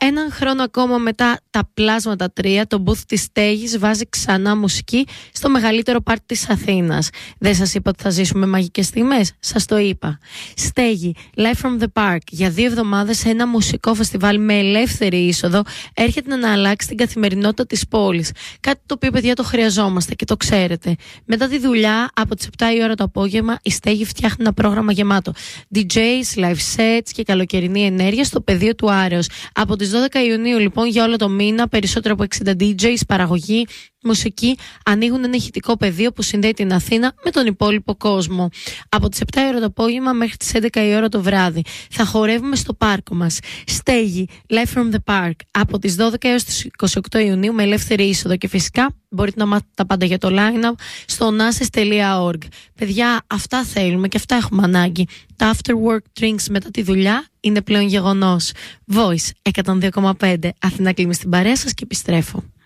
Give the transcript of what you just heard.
Έναν χρόνο ακόμα μετά τα Πλάσματα 3, το booth της Στέγης βάζει ξανά μουσική στο μεγαλύτερο πάρτι της Αθήνας. Δεν σας είπα ότι θα ζήσουμε μαγικές στιγμές? Σας το είπα. Στέγη, Live from the Park, για 2 εβδομάδες σε ένα μουσικό φεστιβάλ με ελεύθερη είσοδο, έρχεται να αλλάξει την καθημερινότητα της πόλης. Κάτι το οποίο, παιδιά, το χρειαζόμαστε και το ξέρετε. Μετά τη δουλειά, από τις 7 η ώρα το απόγευμα, η Στέγη φτιάχνει ένα πρόγραμμα γεμάτο DJs, live sets και καλοκαιρινή ενέργεια στο πεδίο του Άρεως. Από τις 12 Ιουνίου, λοιπόν, για όλο το μήνα, περισσότερο από 60 DJs, παραγωγή, μουσική, ανοίγουν ένα ηχητικό πεδίο που συνδέει την Αθήνα με τον υπόλοιπο κόσμο. Από τις 7 η ώρα το απόγευμα μέχρι τις 11 η ώρα το βράδυ. Θα χορεύουμε στο πάρκο μας. Στέγη, Live from the Park, από τις 12 έως τις 28 Ιουνίου με ελεύθερη είσοδο. Και φυσικά μπορείτε να μάθετε τα πάντα για το line-up στο nases.org. Παιδιά, αυτά θέλουμε και αυτά έχουμε ανάγκη. Τα after work drinks μετά τη δουλειά είναι πλέον γεγονός. Voice 102,5. Αθηνά Κλίμη στην παρέα σας και επιστρέφω.